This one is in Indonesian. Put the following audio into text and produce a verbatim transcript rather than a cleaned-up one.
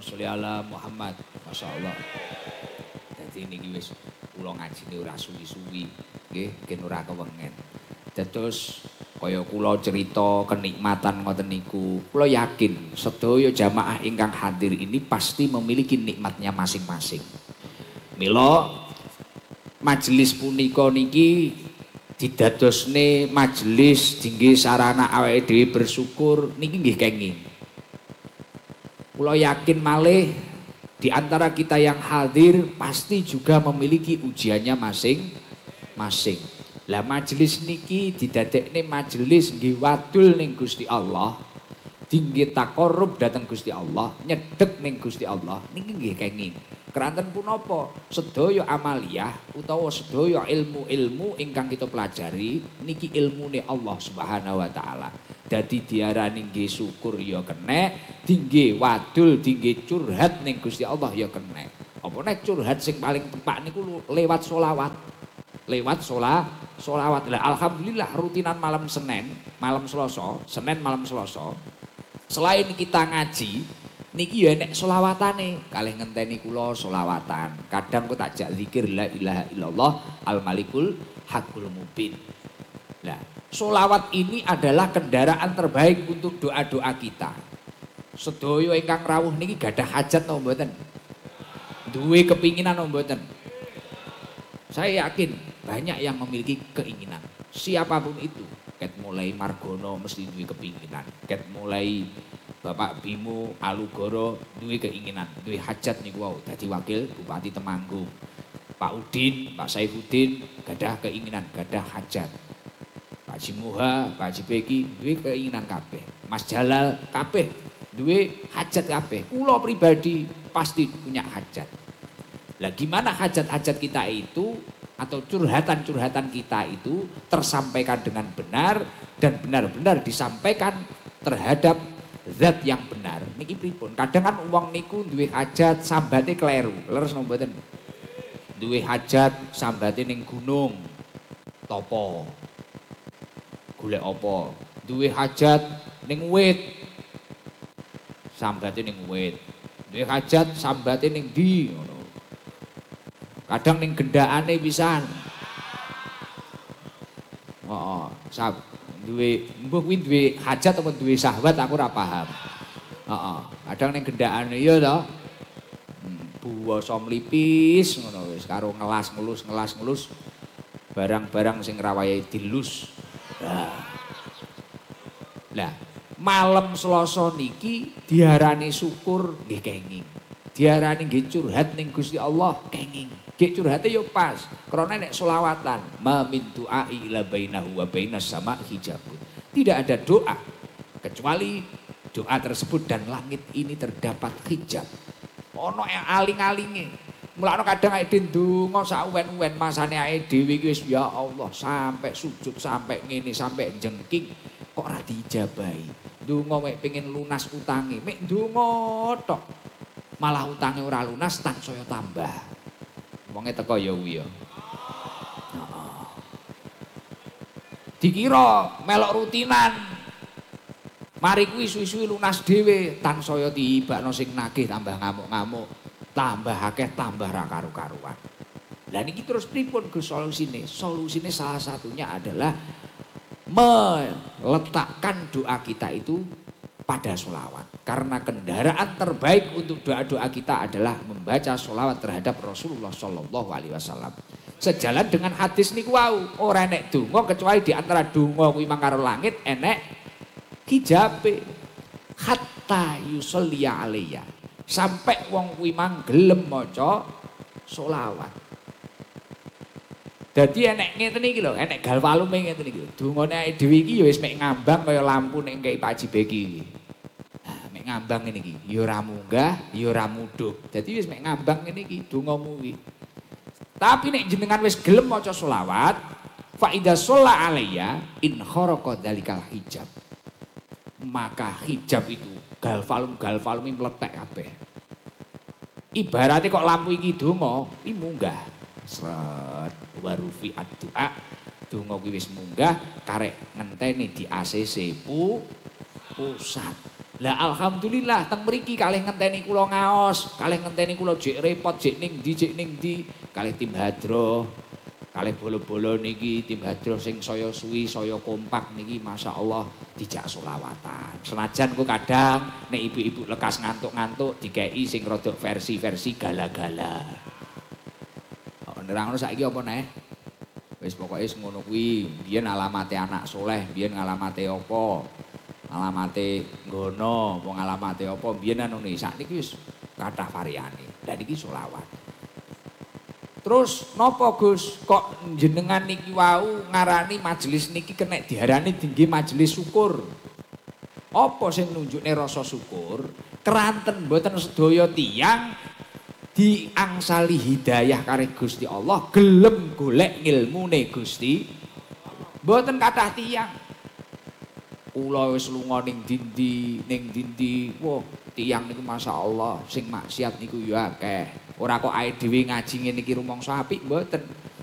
sholli ala Muhammad. Masyaallah. Dadi niki wis kula ngajine ora suwi-suwi, nggih, ken ora kewengen. Dados kaya kula cerita kenikmatan ngoten niku, kula yakin sedaya jamaah ingkang hadir ini pasti memiliki nikmatnya masing-masing. Mila majelis punika niki didadosne majelis dingge sarana awake dhewe bersyukur niki nggih kenging. Kula yakin malih di antara kita yang hadir pasti juga memiliki ujiannya masing-masing. Lah majelis niki didadekne majelis nggih wadul ning Gusti Allah. Dingge takorup dateng Gusti Allah, nyedhek ning Gusti Allah. Niki nggih kenging. Keranten punapa sedaya amaliyah utawa sedaya ilmu-ilmu ingkang kita pelajari niki ilmune Allah Subhanahu wa taala. Dadi diarani nggih syukur ya kenek, dingge wadul, dingge curhat ning Gusti Allah ya kenek. Apa nek curhat sing paling tepak niku lewat sholawat. Lewat sholat, sholawat. Lah alhamdulillah rutinan malam Senin, malam Selasa, Senin malam Selasa. Selain kita ngaji, niki ya nek sholawatane, kalih ngenteni kula sholawatan. Kadang kok takjak zikir la ilaha illallah al malikul hakul mubin. Nah, sholawat ini adalah kendaraan terbaik untuk doa-doa kita. Sedaya ingkang rawuh niki gadah hajat napa mboten? Duwe kepinginan napa mboten? Saya yakin banyak yang memiliki keinginan. Siapapun itu, ket mulai Margono mesti duwe kepinginan. Ket mulai Bapak Bimo Alugoro duwe keinginan, duwe hajat niku wau dadi wakil Bupati Temanggung. Pak Udin, Pak Saifuddin gadah keinginan, gadah hajat. Pak Jimuha, Pak Jibeki duwe keinginan kabeh. Mas Jalal kabeh duwe hajat kabeh. Kula pribadi pasti punya hajat. Lah gimana hajat-hajat kita itu atau curhatan-curhatan kita itu tersampaikan dengan benar dan benar-benar disampaikan terhadap zat yang benar. Niki pripun? Kadang kan wong niku duwe hajat sambate kleru. Leres napa mboten? Duwe hajat sambate ning gunung. Topo. Golek apa? Duwe hajat ning wit. Sambate ning wit. Duwe hajat sambate ning ndi ngono. Kadang ning gendakane pisan. Heeh, sab duwe mbuh kuwi duwe hajat apa duwe syahwat aku ora paham. Heeh, kadang ning gendakane ya to. Buwasa mlipis ngono wis karo ngelas ngelus ngelas ngelus barang-barang sing rawayahe dilus. Lah. Lah, malam Selasa niki diarani syukur nggih kenging. Diarani nggih curhat ning Gusti Allah kenging. Nggih curhate yo pas. Karena nek selawatan, ma min du'ai ila bainahu wa bainas sama hijabun. Tidak ada doa kecuali doa tersebut dan langit ini terdapat hijab. Ono yang aling-alinge. Mulane kadang nek ndonga sak uwen-uwen masane awake dhewe iki wis ya Allah sampai sujud sampai ngene sampai jengking kok ora diijabahi. Ndonga mek pengen lunas utange, mek ndonga tok. Malah utange ora lunas tansaya tambah. Wonge teko ya kuwi ya. Heeh. Dikira melok rutinan. Mari kuwi suwi-suwi lunas dhewe, tansaya tibakno sing nagih tambah ngamuk-ngamuk, tambah akeh tambah ra karu-karuan. Lah niki terus pripun Gus solusine? Solusine salah satunya adalah meletakkan doa kita itu pada sholawat. Karena kendaraan terbaik untuk doa-doa kita adalah membaca sholawat terhadap Rasulullah Shallallahu Alaihi Wasallam. Sejalan dengan hadis niku wau, ora enek donga kecuali di antara donga kuwi mang karo langit enek hijabe. Hatta yusolli alaiya. Sampai wong kuwi mang gelem maca sholawat. Dadi enek ngeten iki lho, enek galwalume ngeten iki. Dungane awake dhewe iki ya wis mek ngambang kaya lampu nek kei Pak Jibeki iki. Nah, mek ngambang ngene iki, ya ora munggah, ya ora mudhun. Dadi wis mek ngambang ngene iki dongamu iki. Tapi nek jenengan wis gelem maca selawat, fa idza shalla alayya in kharaqa dzalikal hijab. Maka hijab itu galvalum galvalum meletek kabeh. Ibaratnya kok lampu iki donga, iki munggah. Sret warufi ad-du'a donga kuwi wis munggah karek ngenteni di A C C pu pusat. Lah alhamdulillah teng mriki kalih ngenteni kula ngaos, kalih ngenteni kula jek repot jek ning ndi jek ning ndi, kalih tim hadroh, kalih bolo-bolo niki tim hadroh sing saya suwi, saya kompak niki masyaallah dijak selawatan. Senajan ku kadang nek ibu-ibu lekas ngantuk-ngantuk dikeki sing rada versi-versi gala-gala. Kok nerangno saiki apa neh? Wis pokoke ngono kuwi, biyen alamate anak soleh, biyen alamate apa? Alamate nggono, wong alamate apa? Biyen anune sakniki wis kathah variane. Lah niki selawat. Terus napa Gus kok jenengan niki wau ngarani majelis niki kenek diarani tinggi majelis syukur? Apa sing nunjukne rasa syukur? Keranten mboten sedaya tiyang diangsali hidayah kare Gusti Allah, gelem golek ngilmune Gusti. Mboten kathah tiyang. Kula wis lunga ning dindi, ning dindi. Wah, tiyang niku masyaallah sing maksiat niku ya akeh. Ora kok ae dhewe ngaji ngene iki rumangsa apik mboten.